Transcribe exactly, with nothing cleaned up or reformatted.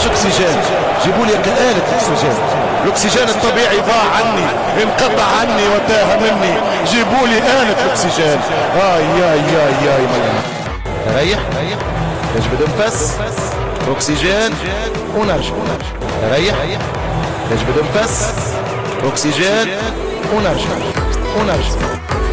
اكسجين، جيبوا لي آلة اكسجين. الاكسجين الطبيعي ضاع عني، انقطع عني وتاه مني، جيبوا لي آلة اكسجين. اي ياي ياي ياي مليان. ريح نجبد نفس اكسجين ونرجع. ريح نجبد نفس اكسجين ونرجع ونرجع.